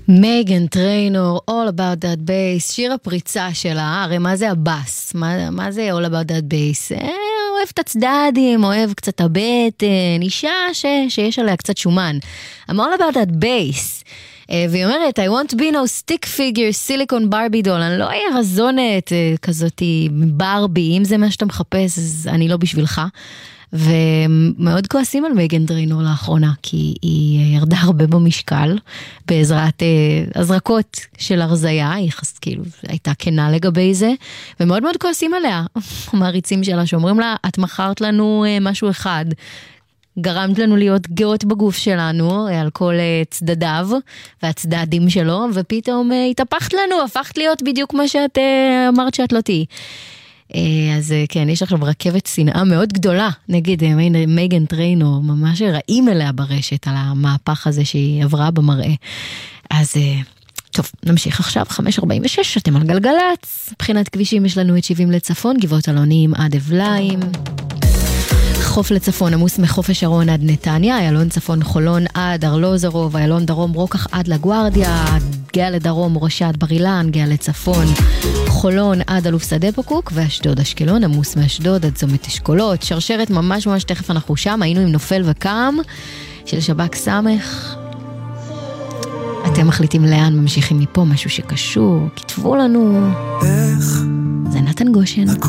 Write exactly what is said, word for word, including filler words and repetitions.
מייגן טריינור, All About That Bass, שיר הפריצה שלה, הרי מה זה הבאס? מה, מה זה All About That Bass? אה, אוהב את הצדדים, אוהב קצת הבטן, אישה ש, שיש עליה קצת שומן. All About That Bass, והיא אומרת, I want to be no stick figure, silicon Barbie doll, אני לא אהיה רזונת כזאת ברבי, אם זה מה שאתה מחפש, אז אני לא בשבילך. ומאוד כועסים על מייגן טריינור לאחרונה, כי היא ירדה הרבה במשקל, בעזרת הזרקות של הרזיה, היא כאילו הייתה כנה לגבי זה, ומאוד מאוד כועסים עליה, המעריצים שלה, שאומרים לה, את מכרת לנו משהו אחד, גרמת לנו להיות גאות בגוף שלנו, על כל צדדיו והצדדים שלו, ופתאום התהפכת לנו, הפכת להיות בדיוק מה שאת אמרת שאת לא תהי. אז כן, יש עכשיו רכבת שנאה מאוד גדולה נגד מייגן טריינור, ממש רעים אליה ברשת על המהפך הזה שהיא עברה במראה. אז טוב, נמשיך עכשיו, חמש ארבעים ושש, אתם על גלגלץ, מבחינת כבישים יש לנו את שבעים לצפון, גבעות אלונים עד אבליים, חוף לצפון עמוס מחוף השרון עד נתניה, איילון צפון חולון עד ארלוזרוב, איילון דרום רוקח עד לגוארדיה, גאה לדרום ראשת בר אילן, גאה לצפון חולון עד אלוף שדה פקוק, ואשדוד אשקלון עמוס מאשדוד עד צומת אשכולות, שרשרת ממש ממש תכף אנחנו שם, היינו עם נופל וקם של שבק סמך. אתם מחליטים לאן ממשיכים מפה, משהו שקשור, כתבו לנו. זה נתן גושן.